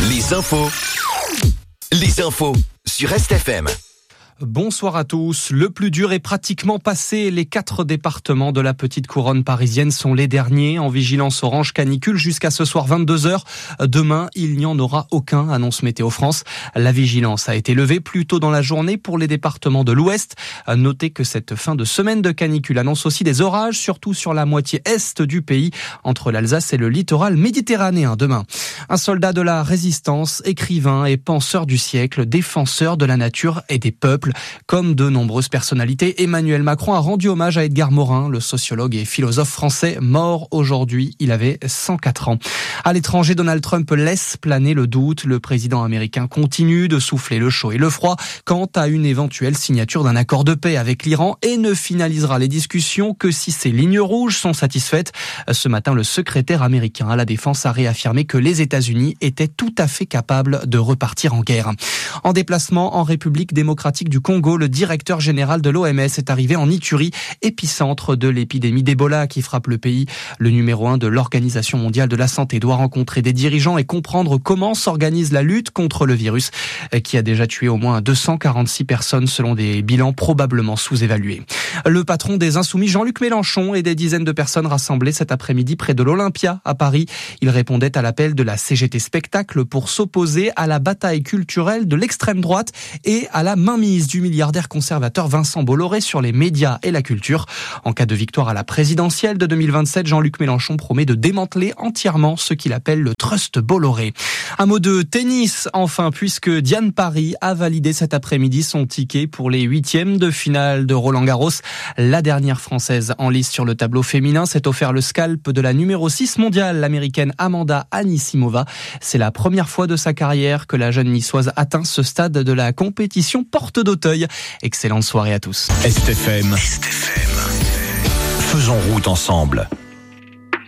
Les infos sur Est-FM. Bonsoir à tous. Le plus dur est pratiquement passé. Les 4 départements de la petite couronne parisienne sont les derniers en vigilance orange canicule jusqu'à ce soir 22h. Demain, il n'y en aura aucun, annonce Météo France. La vigilance a été levée plus tôt dans la journée pour les départements de l'Ouest. Notez que cette fin de semaine de canicule annonce aussi des orages, surtout sur la moitié est du pays, entre l'Alsace et le littoral méditerranéen demain. Un soldat de la résistance, écrivain et penseur du siècle, défenseur de la nature et des peuples. Comme de nombreuses personnalités, Emmanuel Macron a rendu hommage à Edgar Morin, le sociologue et philosophe français, mort aujourd'hui. Il avait 104 ans. À l'étranger, Donald Trump laisse planer le doute. Le président américain continue de souffler le chaud et le froid quant à une éventuelle signature d'un accord de paix avec l'Iran et ne finalisera les discussions que si ces lignes rouges sont satisfaites. Ce matin, le secrétaire américain à la Défense a réaffirmé que les États-Unis étaient tout à fait capables de repartir en guerre. En déplacement en République démocratique du Congo, le directeur général de l'OMS est arrivé en Ituri, épicentre de l'épidémie d'Ebola qui frappe le pays. Le numéro 1 de l'Organisation mondiale de la santé doit rencontrer des dirigeants et comprendre comment s'organise la lutte contre le virus qui a déjà tué au moins 246 personnes selon des bilans probablement sous-évalués. Le patron des Insoumis, Jean-Luc Mélenchon, et des dizaines de personnes rassemblées cet après-midi près de l'Olympia à Paris. Il répondait à l'appel de la CGT Spectacle pour s'opposer à la bataille culturelle de l'extrême droite et à la mainmise du milliardaire conservateur Vincent Bolloré sur les médias et la culture. En cas de victoire à la présidentielle de 2027, Jean-Luc Mélenchon promet de démanteler entièrement ce qu'il appelle le trust Bolloré. Un mot de tennis, enfin, puisque Diane Parry a validé cet après-midi son ticket pour les 8e de finale de Roland-Garros. La dernière française en lice sur le tableau féminin s'est offert le scalp de la numéro 6 mondiale, l'américaine Amanda Anisimova. C'est la première fois de sa carrière que la jeune niçoise atteint ce stade de la compétition porte d'Auteuil. Excellente soirée à tous. Est-FM. Faisons route ensemble.